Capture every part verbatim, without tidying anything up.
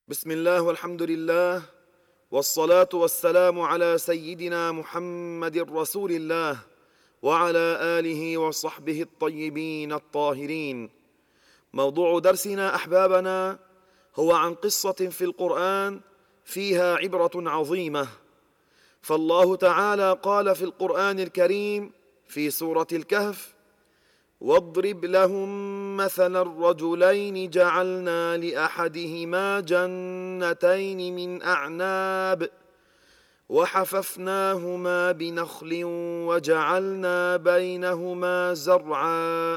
بسم الله والحمد لله، والصلاة والسلام على سيدنا محمد رسول الله وعلى آله وصحبه الطيبين الطاهرين. موضوع درسنا أحبابنا هو عن قصة في القرآن فيها عبرة عظيمة. فالله تعالى قال في القرآن الكريم في سورة الكهف: واضرب لهم مثل الرجلين جعلنا لأحدهما جنتين من أعناب وحففناهما بنخل وجعلنا بينهما زرعا.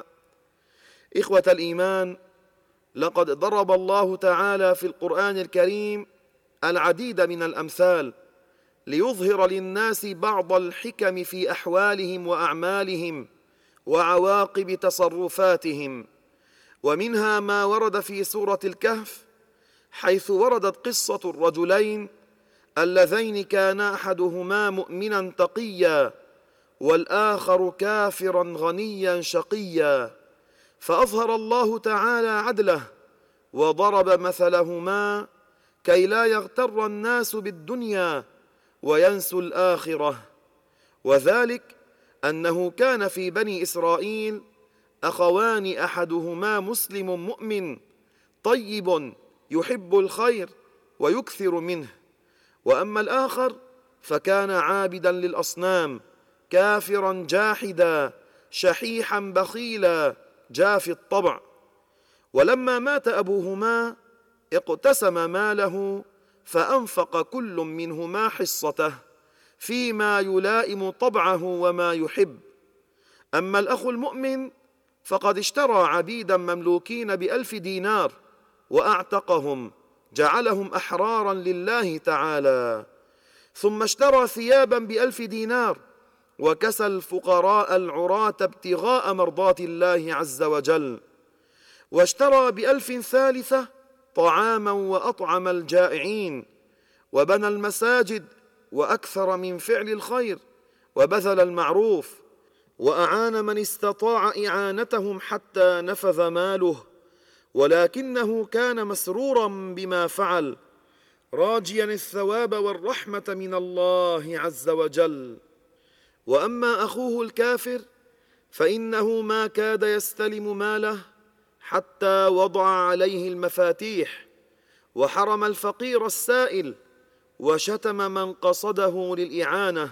إخوة الإيمان، لقد ضرب الله تعالى في القرآن الكريم العديد من الأمثال ليظهر للناس بعض الحكم في أحوالهم وأعمالهم وعواقب تصرفاتهم. ومنها ما ورد في سورة الكهف، حيث وردت قصة الرجلين اللذين كان أحدهما مؤمنا تقيا والآخر كافرا غنيا شقيا، فأظهر الله تعالى عدله وضرب مثلهما كي لا يغتر الناس بالدنيا وينسوا الآخرة. وذلك أنه كان في بني إسرائيل أخوان، أحدهما مسلم مؤمن طيب يحب الخير ويكثر منه، وأما الآخر فكان عابدا للأصنام كافرا جاحدا شحيحا بخيلا جافي الطبع. ولما مات أبوهما اقتسم ماله فأنفق كل منهما حصته فيما يلائم طبعه وما يحب. أما الأخ المؤمن فقد اشترى عبيدا مملوكين بألف دينار وأعتقهم، جعلهم أحرارا لله تعالى، ثم اشترى ثيابا بألف دينار وكسى الفقراء العراة ابتغاء مرضات الله عز وجل، واشترى بألف ثالثة طعاما وأطعم الجائعين، وبنى المساجد وأكثر من فعل الخير وبذل المعروف، وأعان من استطاع إعانتهم حتى نفذ ماله، ولكنه كان مسرورا بما فعل راجيا الثواب والرحمة من الله عز وجل. وأما أخوه الكافر فإنه ما كاد يستلم ماله حتى وضع عليه المفاتيح وحرم الفقير السائل وشتم من قصده للإعانة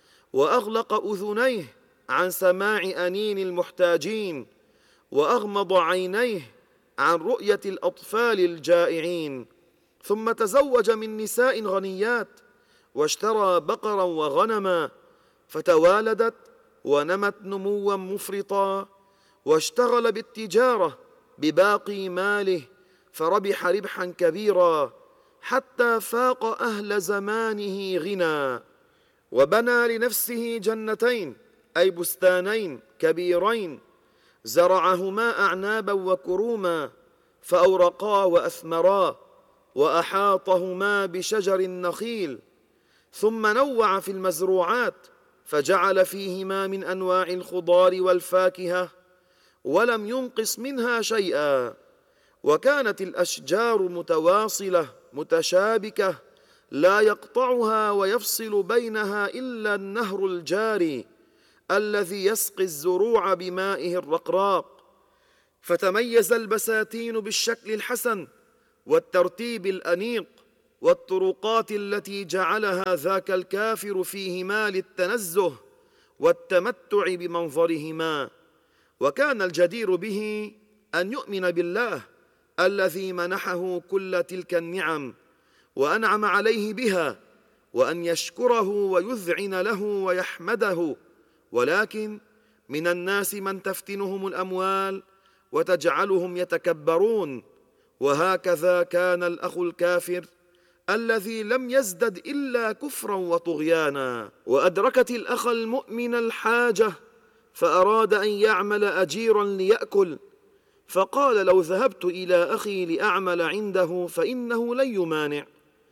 وأغلق أذنيه عن سماع أنين المحتاجين وأغمض عينيه عن رؤية الأطفال الجائعين، ثم تزوج من نساء غنيات واشترى بقرا وغنما فتوالدت ونمت نموا مفرطا، واشتغل بالتجارة بباقي ماله فربح ربحا كبيرا حتى فاق أهل زمانه غنى، وبنى لنفسه جنتين أي بستانين كبيرين زرعهما أعنابا وكروما فأورقا وأثمرا وأحاطهما بشجر النخيل، ثم نوع في المزروعات فجعل فيهما من أنواع الخضار والفاكهة ولم ينقص منها شيئا، وكانت الأشجار متواصلة متشابكة لا يقطعها ويفصل بينها إلا النهر الجاري الذي يسقي الزروع بمائه الرقراق. فتميز البساتين بالشكل الحسن والترتيب الأنيق والطرقات التي جعلها ذاك الكافر فيهما للتنزه والتمتع بمنظرهما. وكان الجدير به أن يؤمن بالله الذي منحه كل تلك النعم وأنعم عليه بها، وأن يشكره ويذعن له ويحمده. ولكن من الناس من تفتنهم الأموال وتجعلهم يتكبرون، وهكذا كان الأخ الكافر الذي لم يزدد إلا كفرا وطغيانا. وأدركت الأخ المؤمن الحاجة فأراد أن يعمل أجيرا ليأكل، فقال: لو ذهبت إلى أخي لأعمل عنده فإنه لن يمانع،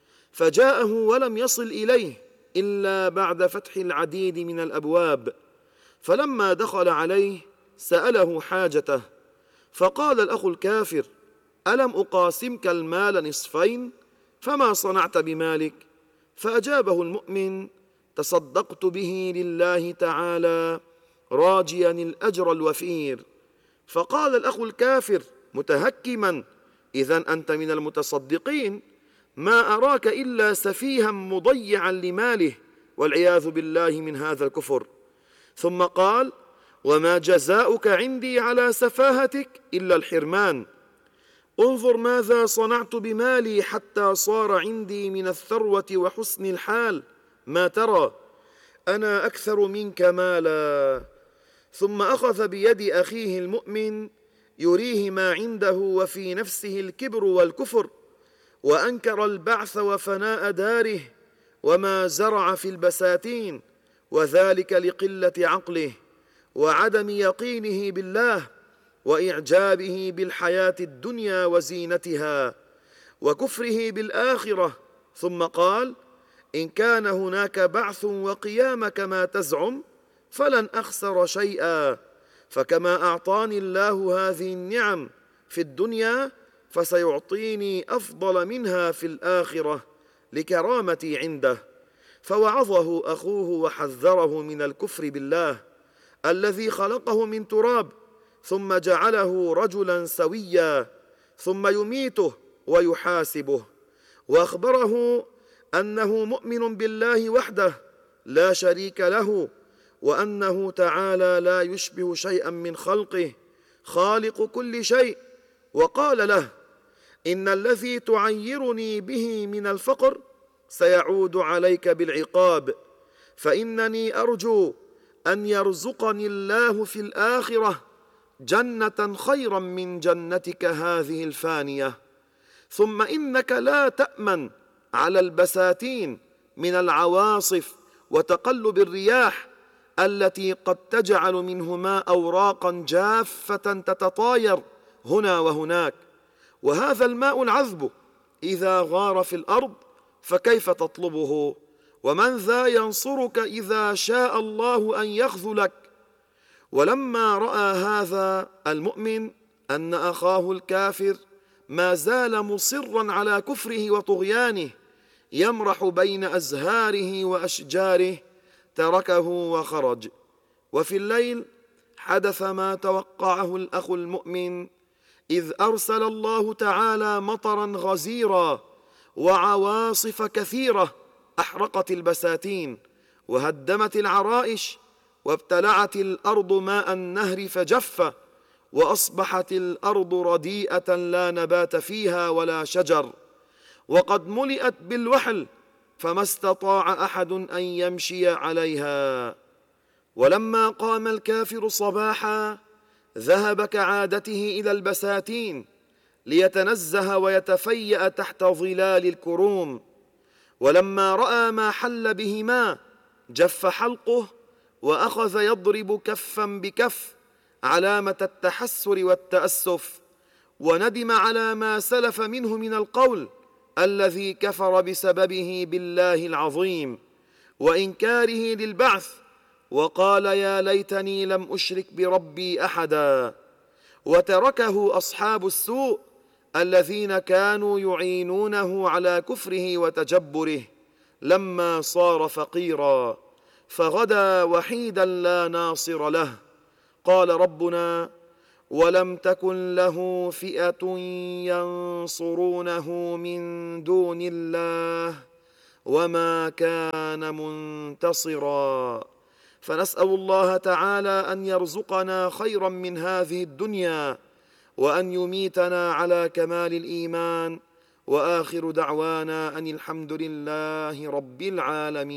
فجاءه ولم يصل إليه إلا بعد فتح العديد من الأبواب، فلما دخل عليه سأله حاجته، فقال الأخ الكافر: ألم أقاسمك المال نصفين فما صنعت بمالك؟ فأجابه المؤمن: تصدقت به لله تعالى راجيا الأجر الوفير. فقال الأخ الكافر متهكما: إذن أنت من المتصدقين، ما أراك إلا سفيها مضيعا لماله، والعياذ بالله من هذا الكفر. ثم قال: وما جزاؤك عندي على سفاهتك إلا الحرمان. انظر ماذا صنعت بمالي حتى صار عندي من الثروة وحسن الحال، ما ترى؟ أنا أكثر منك مالا. ثم أخذ بيد أخيه المؤمن يريه ما عنده وفي نفسه الكبر والكفر، وأنكر البعث وفناء داره وما زرع في البساتين، وذلك لقلة عقله وعدم يقينه بالله وإعجابه بالحياة الدنيا وزينتها وكفره بالآخرة. ثم قال: إن كان هناك بعث وقيام كما تزعم فلن أخسر شيئا، فكما أعطاني الله هذه النعم في الدنيا فسيعطيني أفضل منها في الآخرة لكرامتي عنده. فوعظه أخوه وحذره من الكفر بالله الذي خلقه من تراب ثم جعله رجلا سويا، ثم يميته ويحاسبه، وأخبره أنه مؤمن بالله وحده لا شريك له، وأنه تعالى لا يشبه شيئا من خلقه، خالق كل شيء. وقال له: إن الذي تعيرني به من الفقر سيعود عليك بالعقاب، فإنني أرجو أن يرزقني الله في الآخرة جنة خيرا من جنتك هذه الفانية. ثم إنك لا تأمن على البساتين من العواصف وتقلب الرياح التي قد تجعل منهما أوراقا جافة تتطاير هنا وهناك، وهذا الماء العذب إذا غار في الأرض فكيف تطلبه؟ ومن ذا ينصرك إذا شاء الله أن يخذلك؟ ولما رأى هذا المؤمن أن أخاه الكافر ما زال مصرا على كفره وطغيانه يمرح بين أزهاره وأشجاره تركه وخرج. وفي الليل حدث ما توقعه الأخ المؤمن، إذ أرسل الله تعالى مطرا غزيرا وعواصف كثيرة أحرقت البساتين وهدمت العرائش، وابتلعت الأرض ماء النهر فجف، وأصبحت الأرض رديئة لا نبات فيها ولا شجر، وقد ملئت بالوحل فما استطاع أحد أن يمشي عليها. ولما قام الكافر صباحا ذهب كعادته إلى البساتين ليتنزه ويتفيأ تحت ظلال الكروم، ولما رأى ما حل بهما جف حلقه وأخذ يضرب كفا بكف علامة التحسر والتأسف، وندم على ما سلف منه من القول الذي كفر بسببه بالله العظيم وإنكاره للبعث، وقال: يا ليتني لم أشرك بربي أحدا. وتركه أصحاب السوء الذين كانوا يعينونه على كفره وتجبره لما صار فقيرا، فغدا وحيدا لا ناصر له. قال ربنا: ولم تكن له فئة ينصرونه من دون الله وما كان منتصرا. فنسأل الله تعالى أن يرزقنا خيرا من هذه الدنيا، وأن يميتنا على كمال الإيمان. وآخر دعوانا أن الحمد لله رب العالمين.